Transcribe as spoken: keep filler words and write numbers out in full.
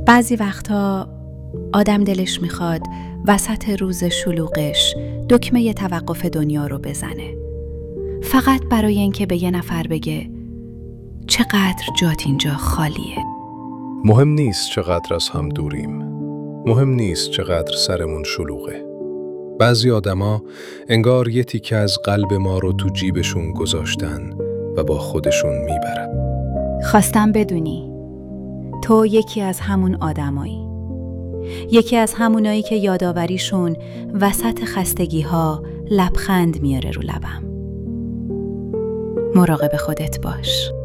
بعضی وقتا آدم دلش میخواد وسط روز شلوغش دکمه توقف دنیا رو بزنه، فقط برای اینکه به یه نفر بگه چقدر جات اینجا خالیه. مهم نیست چقدر از هم دوریم. مهم نیست چقدر سرمون شلوغه. بعضی آدما انگار یه تیکه از قلب ما رو تو جیبشون گذاشتن و با خودشون میبرن. خواستم بدونی تو یکی از همون آدمایی، یکی از همونایی که یاداوریشون وسط خستگی ها لبخند میاره رو لبم. مراقب خودت باش.